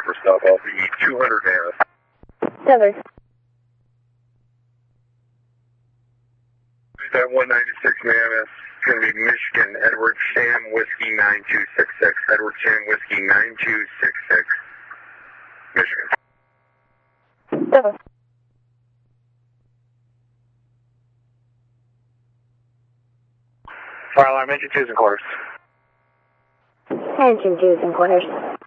for South Alpha E 200 Mammoth. Seven. That 196 Mammoth. It's going to be Michigan, Edward Sam Whiskey 9266. Edward Sam Whiskey 9266. Michigan. Seven. Fire alarm, engine 2's in quarters. Engine 2's in quarters.